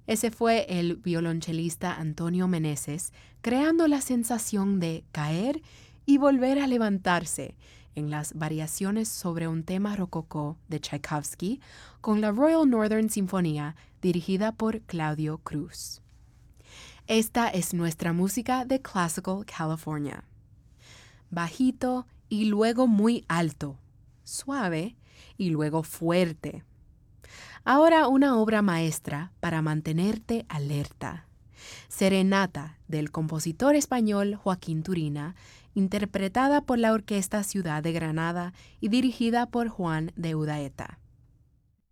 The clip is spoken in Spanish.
Ese fue el violonchelista Antonio Meneses, creando la sensación de caer y volver a levantarse en las variaciones sobre un tema rococó de Tchaikovsky con la Royal Northern Sinfonía dirigida por Claudio Cruz. Esta es nuestra música de Classical California. Bajito y luego muy alto, suave y luego fuerte. Ahora una obra maestra para mantenerte alerta. Serenata del compositor español Joaquín Turina, interpretada por la Orquesta Ciudad de Granada y dirigida por Juan de Udaeta.